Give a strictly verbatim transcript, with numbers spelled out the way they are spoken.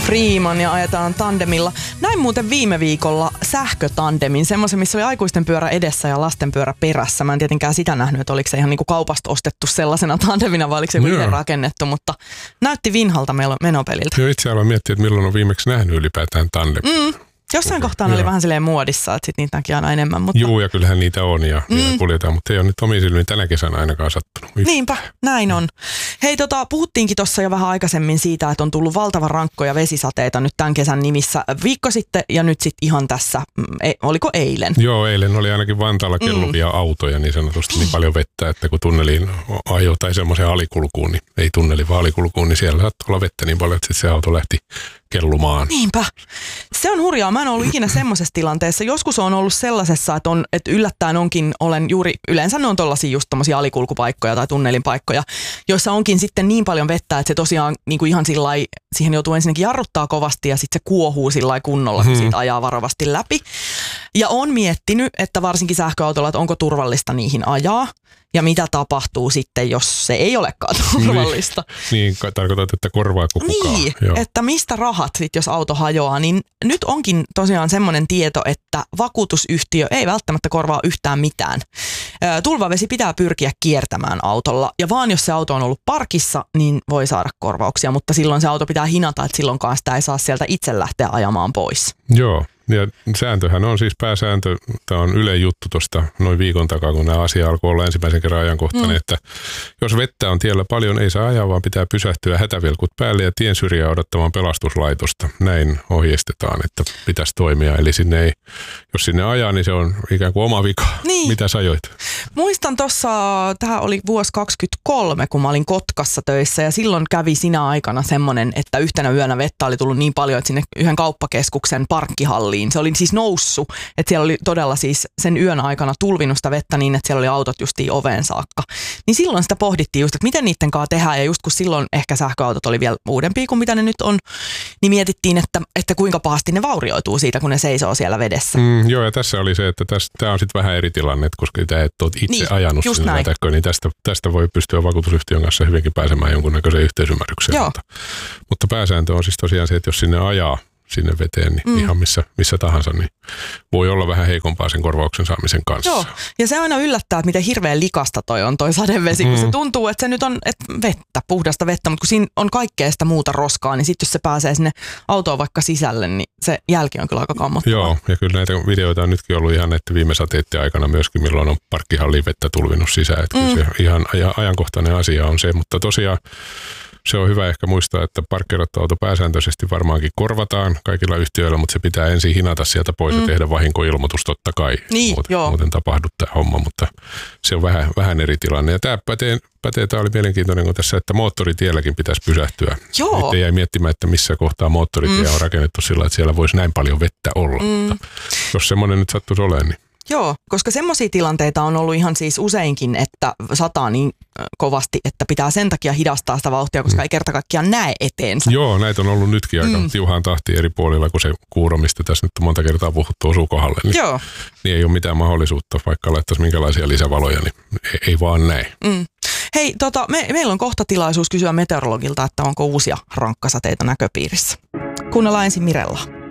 Freeman ja ajetaan tandemilla. Näin muuten viime viikolla sähkötandemin, semmoisen, missä oli aikuisten pyörä edessä ja lasten pyörä perässä. Mä en tietenkään sitä nähnyt, että oliko se ihan niinku kaupasta ostettu sellaisena tandemina vai oliko se itse rakennettu, mutta näytti vinhalta menopeliltä. Joo, itse aloin miettiä, että milloin on viimeksi nähnyt ylipäätään tandemin. Mm. Jossain kohtaa oli vähän silleen muodissa, että sit niitä näki aina enemmän. Mutta... Juu, ja kyllähän niitä on ja mm. niitä kuljetaan, mutta ei ole nyt omiin silmiin tänä kesänä ainakaan sattunut. Yhtä. Niinpä, näin on. Hei, tota, puhuttiinkin tuossa jo vähän aikaisemmin siitä, että on tullut valtavan rankkoja vesisateita nyt tämän kesän nimissä viikko sitten ja nyt sitten ihan tässä, e, oliko eilen? Joo, eilen oli ainakin Vantaalla kelluvia mm. autoja niin sanotusti niin paljon vettä, että kun tunneliin ajoi tai semmoiseen alikulkuun, niin ei tunneli vaan alikulkuun, niin siellä saattoi olla vettä niin paljon, että se auto lähti kellumaan. Niinpä. Se on hurjaa. Mä en ollut ikinä semmoisessa tilanteessa. Joskus on ollut sellaisessa, että, on, että yllättäen onkin, olen juuri, yleensä ne on tollaisia just tommosia alikulkupaikkoja tai tunnelinpaikkoja, joissa onkin sitten niin paljon vettä, että se tosiaan niin kuin ihan sillai, siihen joutuu ensinnäkin jarruttaa kovasti ja sitten se kuohuu sillai kunnolla, kun siitä ajaa varovasti läpi. Ja on miettinyt, että varsinkin sähköautolla, että onko turvallista niihin ajaa. Ja mitä tapahtuu sitten, jos se ei olekaan turvallista. Niin, niin tarkoitat, että korvaako kukaan. Niin, Joo. että mistä rahat sitten, jos auto hajoaa. Niin nyt onkin tosiaan semmoinen tieto, että vakuutusyhtiö ei välttämättä korvaa yhtään mitään. Tulvavesi pitää pyrkiä kiertämään autolla. Ja vaan jos se auto on ollut parkissa, niin voi saada korvauksia. Mutta silloin se auto pitää hinata, että silloinkaan sitä ei saa sieltä itse lähteä ajamaan pois. Joo. Ja sääntöhän on siis pääsääntö, tämä on Ylen juttu tuosta noin viikon takaa, kun nämä asia alkoi olla ensimmäisen kerran ajankohtainen, mm. että jos vettä on tiellä paljon, ei saa ajaa, vaan pitää pysähtyä hätävilkut päälle ja tien syrjään odottamaan pelastuslaitosta. Näin ohjeistetaan, että pitäisi toimia. Eli sinne ei, jos sinne ajaa, niin se on ikään kuin oma vika. Niin. Mitä sä ajoit? Muistan tuossa, tämä oli vuosi kaksikymmentäkolme, kun mä olin Kotkassa töissä ja silloin kävi sinä aikana semmoinen, että yhtenä yönä vettä oli tullut niin paljon, että sinne yhden kauppakeskuksen parkkihalliin se oli siis noussut, että siellä oli todella siis sen yön aikana tulvinut sitä vettä niin, että siellä oli autot justiin oveen saakka. Niin silloin sitä pohdittiin just, että miten niiden kanssa tehdään ja just kun silloin ehkä sähköautot oli vielä uudempia kuin mitä ne nyt on, niin mietittiin, että, että kuinka pahasti ne vaurioituu siitä, kun ne seisoo siellä vedessä. Mm, joo ja tässä oli se, että tämä on sitten vähän eri tilanne, että koska sitä et ole itse niin, ajanut sinne vätäkköön, niin tästä, tästä voi pystyä vakuutusyhtiön kanssa hyvinkin pääsemään jonkunnäköiseen yhteisymmärrykseen. Mutta, mutta pääsääntö on siis tosiaan se, että jos sinne ajaa sinne veteen, niin mm. ihan missä, missä tahansa, niin voi olla vähän heikompaa sen korvauksen saamisen kanssa. Joo, ja se aina yllättää, että miten hirveän likasta toi on toi sadevesi, mm. kun se tuntuu, että se nyt on että vettä, puhdasta vettä, mutta kun siinä on kaikkea sitä muuta roskaa, niin sitten jos se pääsee sinne autoon vaikka sisälle, niin se jälki on kyllä aika kammottavaa. Joo, ja kyllä näitä videoita on nytkin ollut ihan näiden viime sateiden aikana myöskin, milloin on parkkihalliin vettä tulvinut sisään, että mm. se ihan ajankohtainen asia on se, mutta tosiaan se on hyvä ehkä muistaa, että parkkeerattu auto pääsääntöisesti varmaankin korvataan kaikilla yhtiöillä, mutta se pitää ensin hinata sieltä pois mm. ja tehdä vahinkoilmoitus totta kai. Niin, muuten, muuten tapahdu tämä homma, mutta se on vähän, vähän eri tilanne. Ja tämä pätee, pätee, tämä oli mielenkiintoinen kuin tässä, että moottoritielläkin pitäisi pysähtyä. Joo. Että jäi miettimään, että missä kohtaa moottoritie mm. on rakennettu sillä, että siellä voisi näin paljon vettä olla. Mm. Mutta jos semmoinen nyt sattuisi olemaan, niin joo, koska semmoisia tilanteita on ollut ihan siis useinkin, että sataa niin kovasti, että pitää sen takia hidastaa sitä vauhtia, koska mm. ei kerta kaikkiaan näe eteensä. Joo, näitä on ollut nytkin aika mm. tiuhaan tahtiin eri puolilla, kun se kuuro, mistä tässä nyt on monta kertaa puhuttu, osuu kohdalle. Niin, Joo. niin ei ole mitään mahdollisuutta, vaikka laittaisi minkälaisia lisävaloja, niin ei, ei vaan näin. Mm. Hei, tota, me, meillä on kohta tilaisuus kysyä meteorologilta, että onko uusia rankkasateita näköpiirissä. Kuunnellaan ensin Mirella.